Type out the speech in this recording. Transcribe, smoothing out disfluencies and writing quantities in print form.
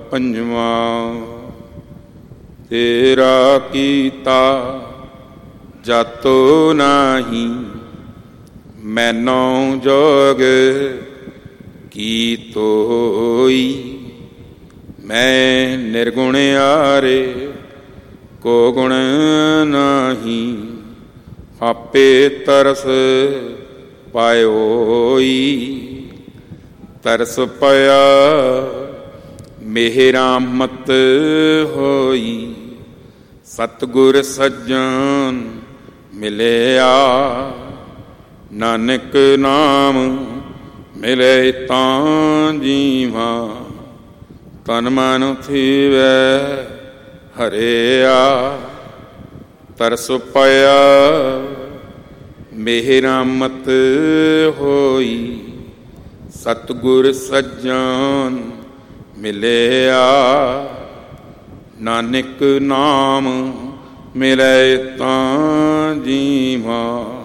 ਪੰਜਵਾਂ। ਤੇਰਾ ਕੀਤਾ ਜਾਤੋ ਨਾਹੀ, ਮੈਨੋ ਜੋਗ ਕੀ ਤੋਈ। ਮੈਂ ਨਿਰਗੁਣ ਆਰੇ ਕੋ ਗੁਣ ਨਾਹੀ, ਆਪੇ ਤਰਸ ਪਾਇਓਈ। ਤਰਸ ਪਾਇਆ ਮਿਹਰਾਮਤ ਹੋਈ, ਸਤਿਗੁਰ ਸੱਜਣ ਮਿਲਿਆ। ਨਾਨਕ ਨਾਮ ਮਿਲੇ ਤਾਂ ਜੀਵਾ, ਤਨ ਮਨ ਥੀਵੈ ਹਰਿਆ। ਤਰਸ ਪਾਇਆ ਮਿਹਰਾਮਤ ਹੋਈ, ਸਤਿਗੁਰ ਸੱਜਣ ਮਿਲਿਆ। ਨਾਨਕ ਨਾਮ ਮਿਲੇ ਤਾਂ ਜੀਵਾ,